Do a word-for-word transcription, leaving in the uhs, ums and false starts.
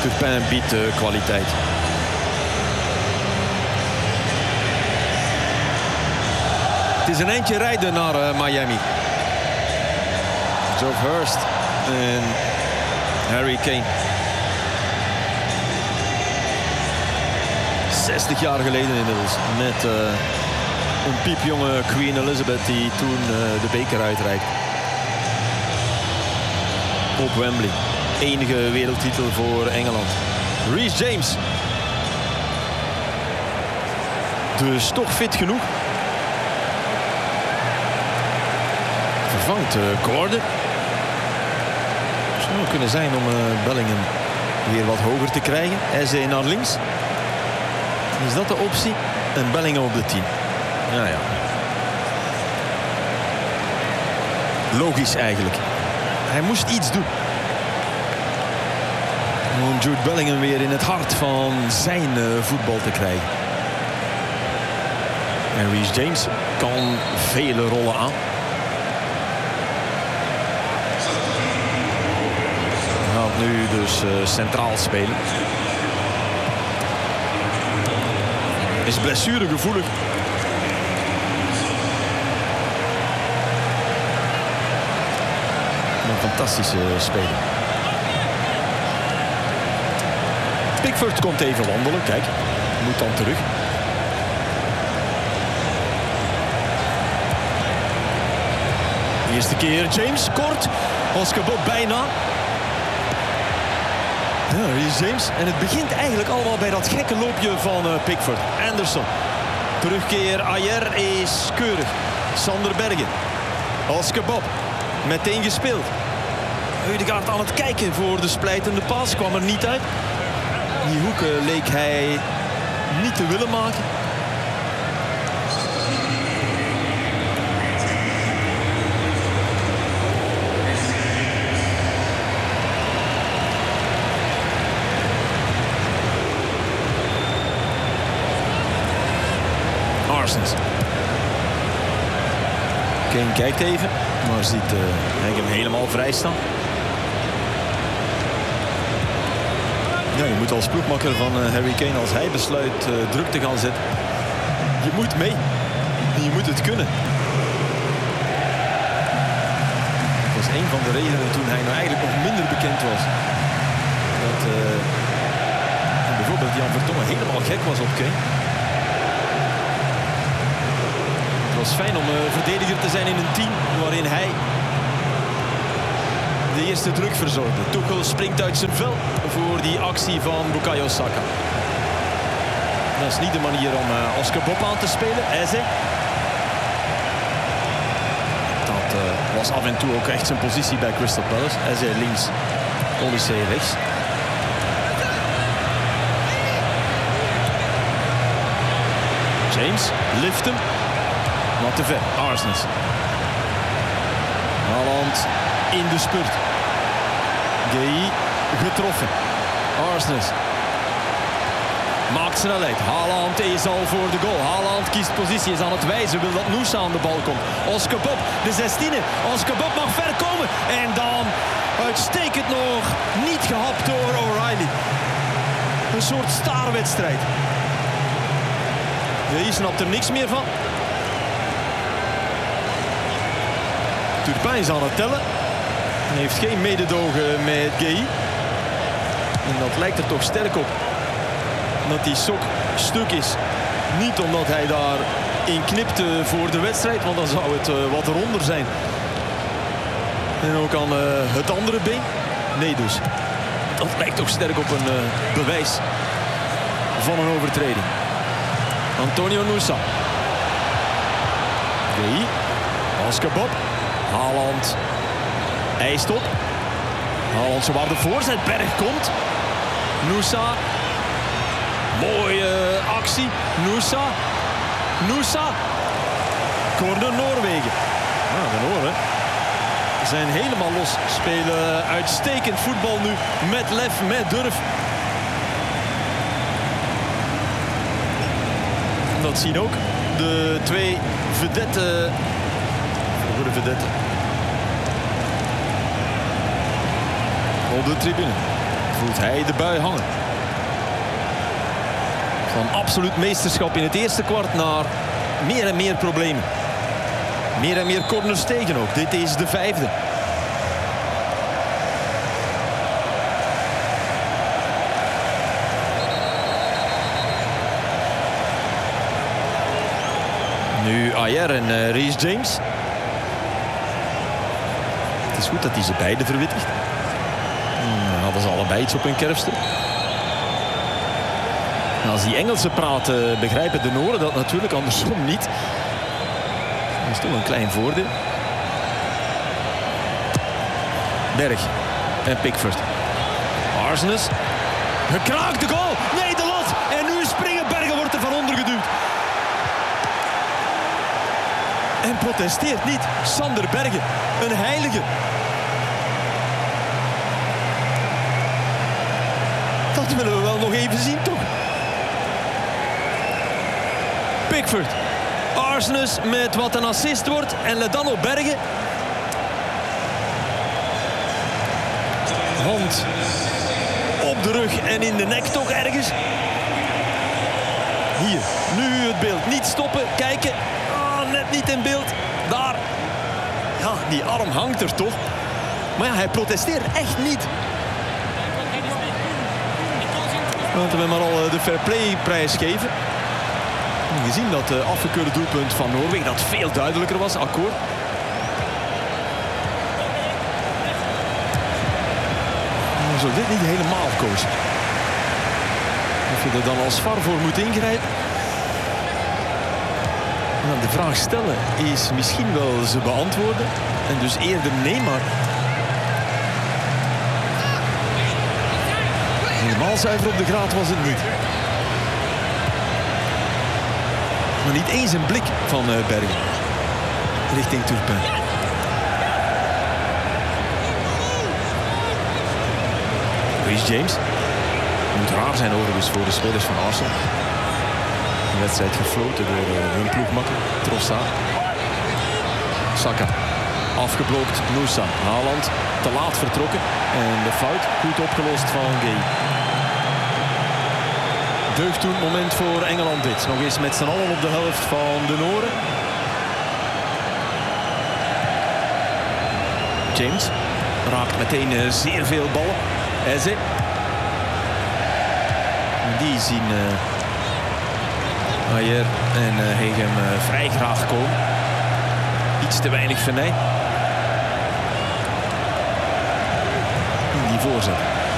Turpin biedt uh, kwaliteit. Het is een eindje rijden naar uh, Miami. Joe Hurst en Harry Kane. zestig jaar geleden inmiddels. Met uh, een piepjonge Queen Elizabeth die toen uh, de beker uitreikt. Op Wembley. Enige wereldtitel voor Engeland. Reece James. Dus toch fit genoeg. Vervangt uh, Gordon. Zou wel kunnen zijn om uh, Bellingham weer wat hoger te krijgen. Eze naar links. Is dat de optie? En Bellingham op de tien. Ja, ja. Logisch eigenlijk. Hij moest iets doen. Om Jude Bellingham weer in het hart van zijn uh, voetbal te krijgen. En Reece James kan vele rollen aan. Hij gaat nu dus uh, centraal spelen. Is blessuregevoelig. Een fantastische speler. Pickford komt even wandelen. Kijk, moet dan terug. De eerste keer James, kort. Oscar Bob bijna. Ja, hier is James. En het begint eigenlijk allemaal bij dat gekke loopje van uh, Pickford. Anderson. Terugkeer Ayer is keurig. Sander Bergen. Oscar Bob. Meteen gespeeld. Ødegaard aan het kijken voor de splijtende paas. Kwam er niet uit. Die hoeken leek hij niet te willen maken. Arsens. Kane kijkt even, maar ziet uh, hem helemaal vrij staan. Ja, je moet als ploegmakker van uh, Harry Kane, als hij besluit uh, druk te gaan zetten, je moet mee. Je moet het kunnen. Dat was een van de redenen toen hij nou eigenlijk nog minder bekend was. Dat uh, bijvoorbeeld Jan Vertongen helemaal gek was op Kane. Het was fijn om uh, verdediger te zijn in een team waarin hij de eerste druk verzorgde. Tuchel springt uit zijn vel voor die actie van Bukayo Saka. Dat is niet de manier om uh, Oscar Bob aan te spelen. Eze. Dat uh, was af en toe ook echt zijn positie bij Crystal Palace. Eze links, Olise rechts. James lift hem. Maar te ver. Arsens. Haaland in de spurt. Gueye getroffen. Arsens. Maakt snelheid. Haaland is al voor de goal. Haaland kiest positie, is aan het wijzen. Wil dat Nusa aan de bal komt. Oscar Bob, de zestiende. Oscar Bob mag ver komen. En dan uitstekend nog niet gehapt door O'Reilly. Een soort staarwedstrijd. Hier snapt er niks meer van. Turpin is aan het tellen. Hij heeft geen mededogen met Gueye. En dat lijkt er toch sterk op. Dat die sok stuk is. Niet omdat hij daar in knipte voor de wedstrijd. Want dan zou het uh, wat eronder zijn. En ook aan uh, het andere been. Nee dus. Dat lijkt toch sterk op een uh, bewijs van een overtreding. Antonio Nusa. Gueye. Oscar Bob. Haaland eist op. Haaland zowaar de voorzet. Berg komt. Nusa. Mooie actie. Nusa. Nusa. Corner Noorwegen. Nou, de Nooren zijn helemaal los. Spelen uitstekend voetbal nu. Met lef, met durf. Dat zien ook de twee vedetten. Voor de vedetten. Op de tribune. voelt hij de bui hangen. Van absoluut meesterschap in het eerste kwart naar meer en meer problemen. Meer en meer corners tegen ook. Dit is de vijfde. Nu Ajer en uh, Reece James. Het is goed dat hij ze beide verwittigt. Hmm, hadden ze allebei iets op hun kerfste. Nou, als die Engelsen praten, begrijpen de Noren dat natuurlijk andersom niet. Dat is toch een klein voordeel. Berg en Pickford. Arsenis. Gekraakt de goal. Nee, de lat. En nu springen Bergen, wordt er van onder geduwd. En protesteert niet. Sander Bergen. Een heilige. Dat willen we wel nog even zien, toch? Pickford. Arsenis met wat een assist wordt. En let dan op Bergen. Hand op de rug en in de nek toch ergens. Hier, nu het beeld. Niet stoppen, kijken. Oh, net niet in beeld. Daar. Ja, die arm hangt er toch. Maar ja, hij protesteert echt niet. Laten we maar al de fair play prijs geven. Gezien dat uh, afgekeurde doelpunt van Noorwegen, dat veel duidelijker was, akkoord. Dan zou dit niet helemaal kozen. Of je er dan als V A R voor moet ingrijpen. Nou, de vraag stellen is misschien wel ze beantwoorden. En dus eerder nee, maar... helemaal zuiver op de graad was het niet. Maar niet eens een blik van uh, Bergen. Richting Turpin. Reece James. Moet raar zijn overigens voor de spelers van Arsenal. De wedstrijd gefloten door uh, hun ploegmakker. Trossard. Saka. Afgeblokt. Moussa. Haaland. Te laat vertrokken. En de fout goed opgelost van Gay. Deugd toen moment voor Engeland dit. Nog eens met z'n allen op de helft van de Noren. James raakt meteen uh, zeer veel ballen. Eze. Die zien uh, Ajer en uh, Hegem uh, vrij graag komen. Iets te weinig Venay. Die voorzet.